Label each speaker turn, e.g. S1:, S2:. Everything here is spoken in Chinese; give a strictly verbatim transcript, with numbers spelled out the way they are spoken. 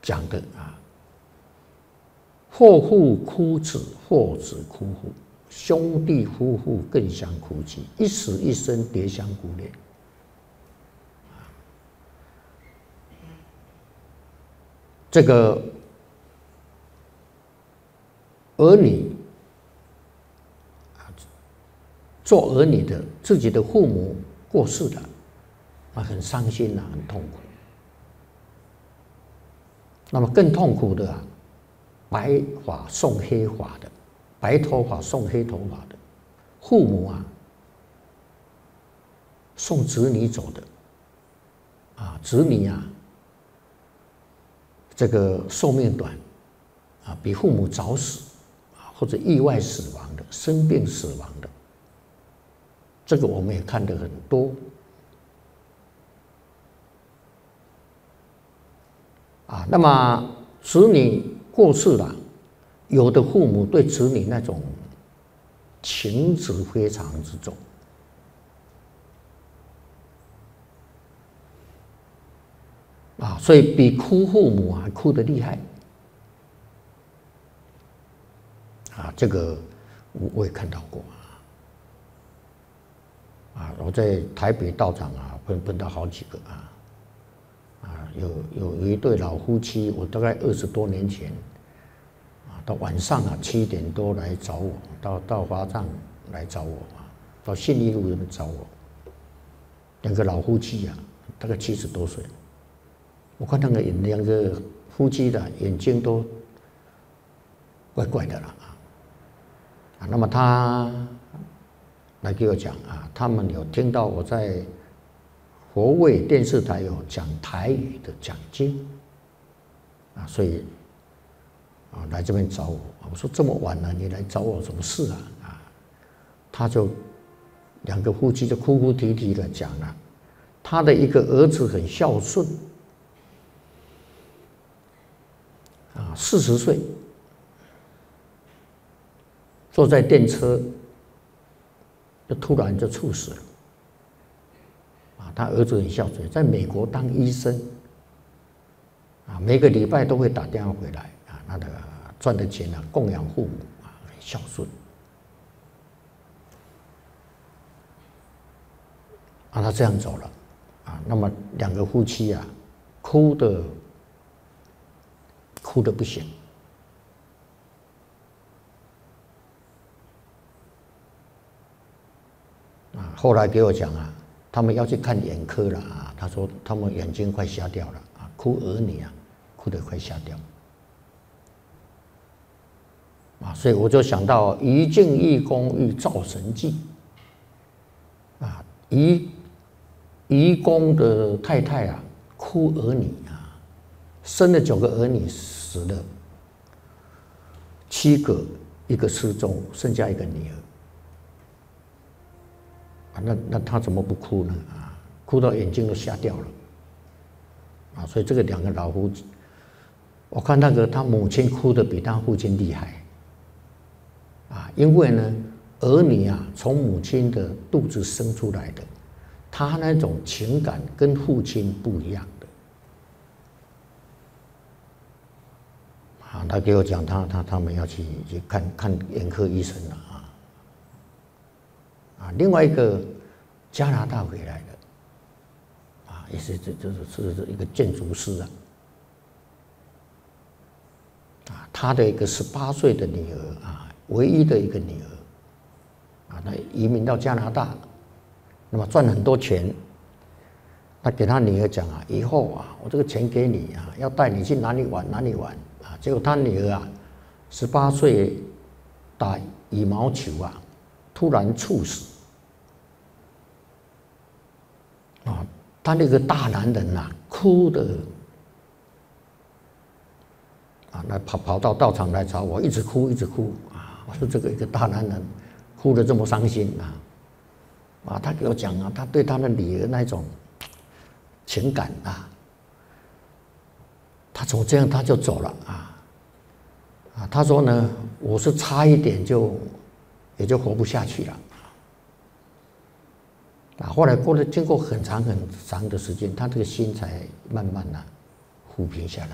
S1: 讲的啊，或父哭子，或子哭父，兄弟夫妇更相哭泣，一死一生迭相顾恋。这个儿女做儿女的，自己的父母过世了，啊，很伤心啊，很痛苦。那么更痛苦的啊，白发送黑发的，白头发送黑头发的，父母啊送子女走的，啊，子女啊这个寿命短，啊，比父母早死，啊，或者意外死亡的，生病死亡的。这个我们也看得很多，啊，那么子女过世了，有的父母对子女那种情执非常之重，啊，所以比哭父母还哭得厉害，啊，这个我我也看到过。啊，我在台北道场啊，碰碰到好几个啊，啊，有有有一对老夫妻，我大概二十多年前，啊，到晚上啊七点多来找我，到到华藏来找我啊，到信义路那边找我，两个老夫妻啊，大概七十多岁，我看那个两个夫妻的眼睛都怪怪的了啊，啊，那么他来给我讲啊，他们有听到我在佛卫电视台有讲台语的讲经啊，所以啊来这边找我。我说这么晚了，你来找我什么事啊？啊，他就两个夫妻就哭哭啼啼的讲了，他的一个儿子很孝顺啊，四十岁坐在电车。就突然就猝死了，啊，他儿子很孝顺，在美国当医生，啊，每个礼拜都会打电话回来，啊，那个赚的钱啊供养父母，啊，很孝顺，啊，他这样走了，啊，那么两个夫妻啊，哭的哭的不行。啊，后来给我讲啊，他们要去看眼科了啊。他说他们眼睛快瞎掉了啊，哭儿女啊，哭得快瞎掉。啊，所以我就想到于敬义公欲造神迹。啊，于于公的太太啊，哭儿女啊，生了九个儿女死了，七个一个失踪，剩下一个女儿。啊，那那他怎么不哭呢？啊，哭到眼睛都瞎掉了。啊，所以这个两个老夫，我看那个他母亲哭得比他父亲厉害。啊，因为呢，儿女啊从母亲的肚子生出来的，他那种情感跟父亲不一样的。啊，他给我讲他他他们要去去看看眼科医生了。啊，另外一个加拿大回来的，啊，也是这就是是一个建筑师啊，啊，他的一个十八岁的女儿啊，唯一的一个女儿，啊，他移民到加拿大，那么赚很多钱，他给他女儿讲啊，以后啊，我这个钱给你啊，要带你去哪里玩哪里玩啊，结果他女儿啊，十八岁打羽毛球啊，突然猝死。啊，他那个大男人呐、啊，哭的啊，那跑跑到道场来找我，一直哭一直哭啊。我说这个一个大男人哭得这么伤心啊，啊，他给我讲啊，他对他的女儿那种情感啊，他从这样他就走了啊啊，他说呢，我是差一点就也就活不下去了。啊，后来过了经过很长很长的时间，他这个心才慢慢的抚平下来。